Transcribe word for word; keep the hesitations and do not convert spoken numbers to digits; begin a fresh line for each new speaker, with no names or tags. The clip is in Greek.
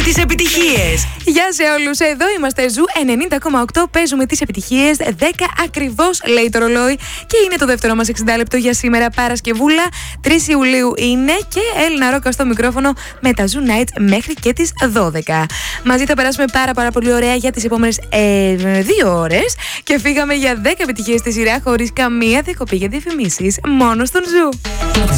τις επιτυχίες.
Γεια σε όλους, εδώ είμαστε Ζου ενενήντα κόμμα οκτώ. Παίζουμε τις επιτυχίες. δέκα ακριβώς λέει το ρολόι. Και είναι το δεύτερο μας εξήντα λεπτό για σήμερα, Παρασκευούλα. τρεις Ιουλίου είναι και Έλληνα Ρόκα στο μικρόφωνο με τα Ζου Nights μέχρι και τις δώδεκα. Μαζί θα περάσουμε πάρα πάρα πολύ ωραία για τις επόμενες ε, δύο ώρες. Και φύγαμε για δέκα επιτυχίες στη σειρά χωρίς καμία διακοπή για διαφημίσεις. Μόνο στον Ζου.